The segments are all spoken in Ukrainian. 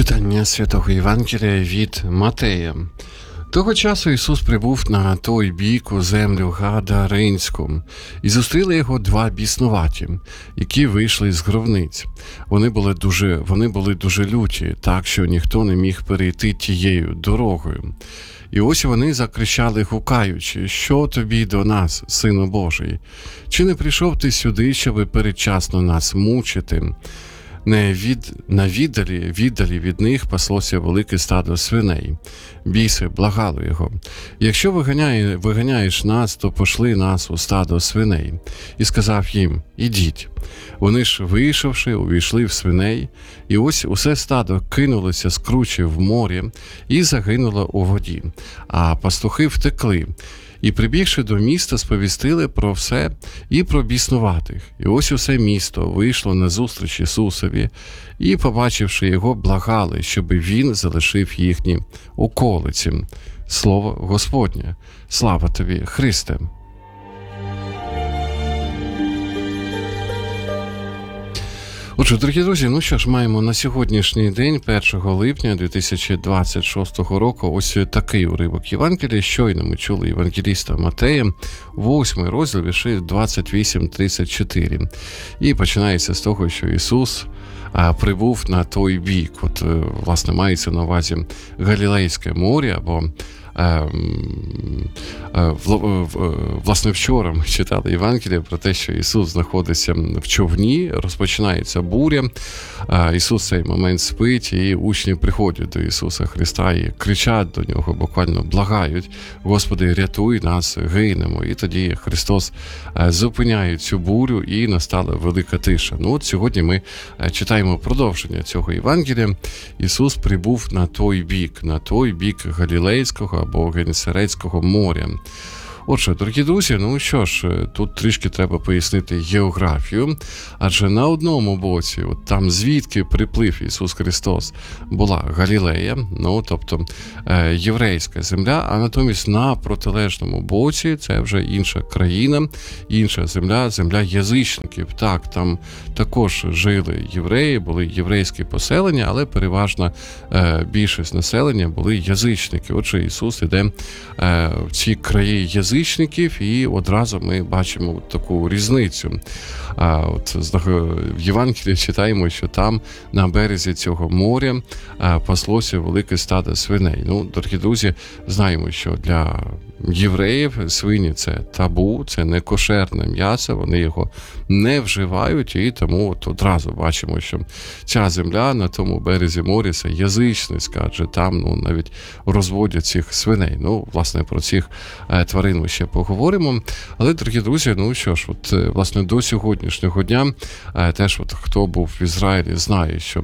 Читання Святого Євангелія від Матея. Того часу Ісус прибув на той бік у землю Гадаринську, і зустріли його два біснуваті, які вийшли з гробниць. Вони були дуже люті, так що ніхто не міг перейти тією дорогою. І ось вони закричали, гукаючи: «Що тобі до нас, Сину Божий? Чи не прийшов ти сюди, щоби передчасно нас мучити?» Віддалі від них паслося велике стадо свиней. Біси благали його: «Якщо виганяєш нас, то пошли нас у стадо свиней». І сказав їм: «Ідіть». Вони ж, вийшовши, увійшли в свиней, і ось усе стадо кинулося з кручі в морі і загинуло у воді, а пастухи втекли. І, прибігши до міста, сповістили про все і про біснуватих. І ось усе місто вийшло назустріч Ісусові, і, побачивши його, благали, щоби він залишив їхні околиці. Слово Господнє. Слава тобі, Христе! Отже, дорогі друзі, ну що ж, маємо на сьогоднішній день, 1 липня 2026 року, ось такий уривок Євангелія. Щойно ми чули євангеліста Матея, 8 розділ, вірші 28-34. І починається з того, що Ісус прибув на той бік. От, власне, мається на увазі Галілейське море, або власне, вчора ми читали Євангеліє про те, що Ісус знаходиться в човні, розпочинається буря, Ісус в цей момент спить, і учні приходять до Ісуса Христа і кричать до Нього, буквально благають: «Господи, рятуй нас, гинемо». І тоді Христос зупиняє цю бурю, і настала велика тиша. Ну от сьогодні ми читаємо продовження цього Євангелія. Ісус прибув на той бік Галілейського або Генесарецького моря. Отже, дорогі друзі, ну що ж, тут трішки треба пояснити географію, адже на одному боці, от там звідки приплив Ісус Христос, була Галілея, ну тобто єврейська земля, а натомість на протилежному боці це вже інша країна, інша земля язичників. Так, там також жили євреї, були єврейські поселення, але переважна більшість населення були язичники. Отже, Ісус іде в ці краї язичників, і одразу ми бачимо таку різницю. От в Євангелії читаємо, що там на березі цього моря паслося велике стадо свиней. Ну, дорогі друзі, знаємо, що для євреїв свині – це табу, це не кошерне м'ясо, вони його не вживають, і тому от одразу бачимо, що ця земля на тому березі моря – це язичницька, адже там навіть розводять цих свиней. Ну, власне, про цих тварин ми ще поговоримо. Але, дорогі друзі, ну що ж, от, власне, до сьогоднішнього дня теж от, хто був в Ізраїлі, знає, що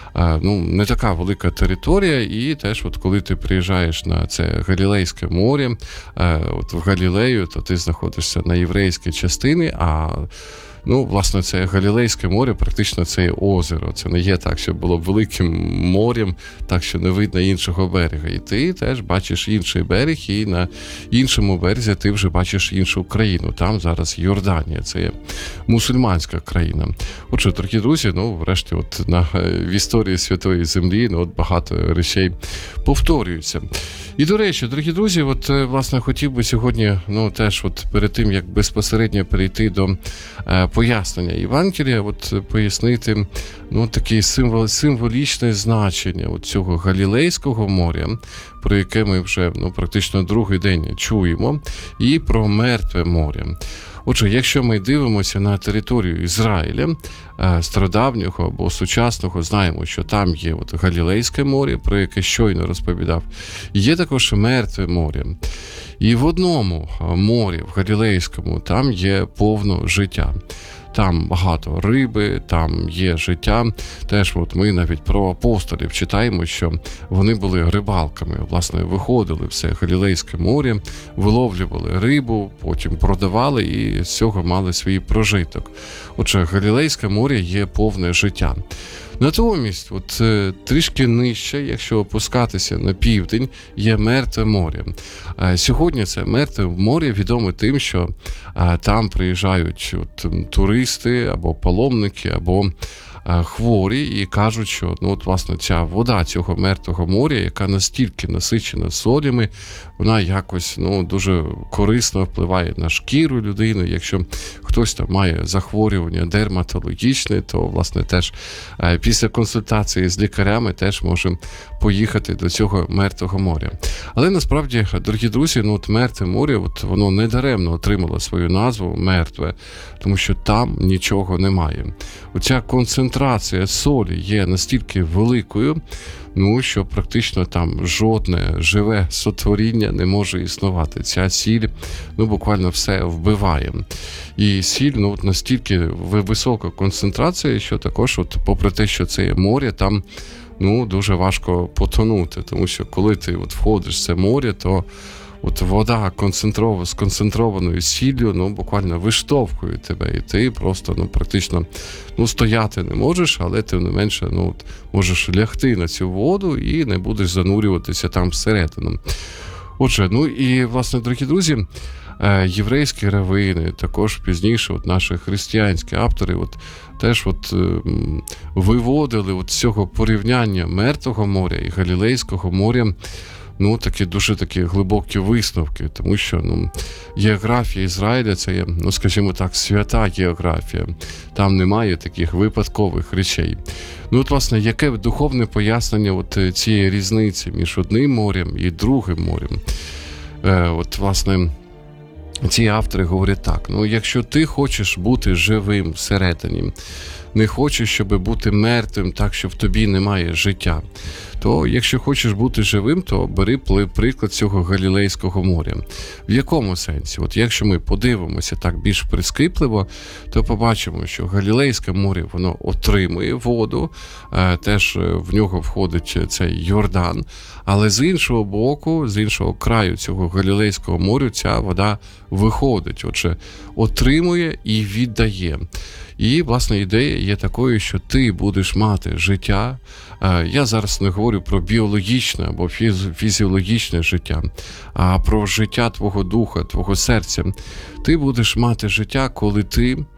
не така велика територія, і теж от, коли ти приїжджаєш на це Галілейське море, от в Галілею, то ти знаходишся на єврейській частині, а власне, це Галілейське море, практично це озеро. Це не є так, що було великим морем, так що не видно іншого берега. І ти теж бачиш інший берег, і на іншому березі ти вже бачиш іншу країну. Там зараз Йорданія, це є мусульманська країна. Отже, дорогі друзі, врешті, от в історії Святої Землі, от багато речей повторюються. І, до речі, дорогі друзі, от, власне, хотів би сьогодні, теж от перед тим, як безпосередньо перейти до пояснення Євангелія, от пояснити, таке символічне значення от цього Галілейського моря, про яке ми вже, практично другий день чуємо, і про Мертве море. Отже, якщо ми дивимося на територію Ізраїля, стародавнього або сучасного, знаємо, що там є от Галілейське море, про яке щойно розповідав. Є також Мертве море. І в одному морі, в Галілейському, там є повно життя. Там багато риби, там є життя. Теж от ми навіть про апостолів читаємо, що вони були рибалками. Власне, виходили в це Галілейське море, виловлювали рибу, потім продавали і з цього мали свій прожиток. Отже, Галілейське море є повне життя. Натомість, от трішки нижче, якщо опускатися на південь, є Мертве море. Сьогодні це Мертве море відоме тим, що там приїжджають туристи або паломники, або хворі і кажуть, що власне ця вода цього мертвого моря, яка настільки насичена солями, вона якось дуже корисно впливає на шкіру людини. Якщо хтось там має захворювання дерматологічне, то власне теж після консультації з лікарями теж може поїхати до цього мертвого моря. Але насправді, дорогі друзі, мертве море, воно не даремно отримало свою назву мертве, тому що там нічого немає. Оця концентрація солі є настільки великою, що практично там жодне живе сотворіння не може існувати. Ця сіль, буквально все вбиває. І сіль, настільки висока концентрація, що також, попри те, що це є море, там, дуже важко потонути. Тому що коли ти входиш в це море, то вода з концентрованою сіллю, буквально виштовхує тебе, і ти просто, практично, стояти не можеш, але тим не менше, можеш лягти на цю воду і не будеш занурюватися там всередину. Отже, і, власне, дорогі друзі, єврейські раввини, також пізніше наші християнські автори теж виводили з цього порівняння Мертвого моря і Галілейського моря дуже такі глибокі висновки, тому що географія Ізраїля – це є, скажімо так, свята географія. Там немає таких випадкових речей. Власне, яке духовне пояснення цієї різниці між одним морем і другим морем? Власне, ці автори говорять так: якщо ти хочеш бути живим всередині, не хочеш, щоб бути мертвим так, що в тобі немає життя, то якщо хочеш бути живим, то бери приклад цього Галілейського моря. В якому сенсі? Якщо ми подивимося так більш прискіпливо, то побачимо, що Галілейське море, воно отримує воду, теж в нього входить цей Йордан, але з іншого боку, з іншого краю цього Галілейського моря ця вода виходить, отримує і віддає. І, власне, ідея є такою, що ти будеш мати життя. Я зараз не говорю про біологічне або фізіологічне життя, а про життя твого духа, твого серця. Ти будеш мати життя, коли ти